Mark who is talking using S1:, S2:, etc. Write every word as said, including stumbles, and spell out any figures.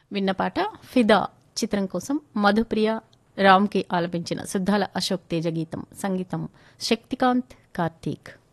S1: విన్న పాట ఫిదా చిత్రం కోసం మధుప్రియ రామ్కి ఆలపించిన సుద్దాల అశోక్ తేజ గీతం, సంగీతం శక్తికాంత్ కార్తీక్.